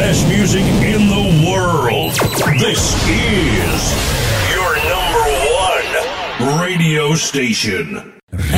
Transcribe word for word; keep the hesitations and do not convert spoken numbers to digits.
best music in the world. This is your number one radio station.